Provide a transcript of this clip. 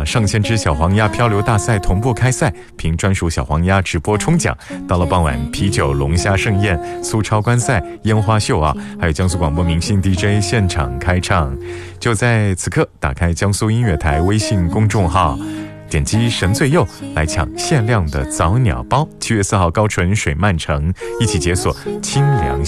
上千只小黄鸭漂流大赛同步开赛，凭专属小黄鸭直播冲奖。到了傍晚，啤酒、龙虾盛宴、苏超观赛、烟花秀啊，还有江苏广播明星 DJ 现场开唱。就在此刻，打开江苏音乐台微信公众号，点击神最右来抢限量的早鸟包。7月4号，高淳水漫城一起解锁清凉